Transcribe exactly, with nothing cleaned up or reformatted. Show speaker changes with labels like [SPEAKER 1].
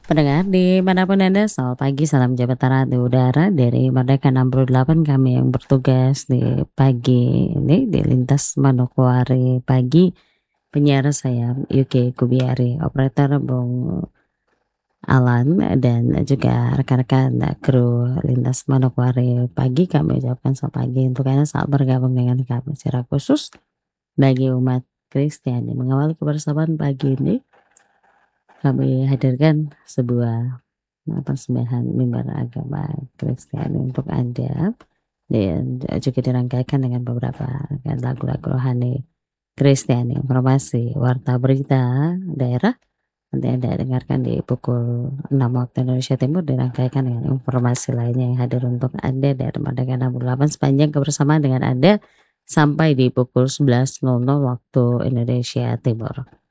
[SPEAKER 1] Pendengar dimanapun Anda, selamat pagi, salam sejahtera di udara dari Merdeka enam puluh delapan, kami yang bertugas di pagi ini di Lintas Manokwari Pagi, penyiar saya Yuki Kubiari, operator Bung Alan, dan juga rekan-rekan kru Lintas Manokwari Pagi, kami ucapkan selamat pagi untuk Anda saat bergabung dengan kami secara khusus bagi umat Kristiani. Mengawali kebersamaan pagi ini, kami hadirkan sebuah Nah, persembahan mimbar agama Kristiani untuk Anda dan juga dirangkaikan dengan beberapa lagu-lagu rohani Kristiani, informasi, warta berita daerah nanti Anda dengarkan di pukul enam waktu Indonesia Timur, dirangkaikan dengan informasi lainnya yang hadir untuk Anda dari Merdeka enam puluh delapan sepanjang kebersamaan dengan Anda sampai di pukul sebelas waktu Indonesia Timur.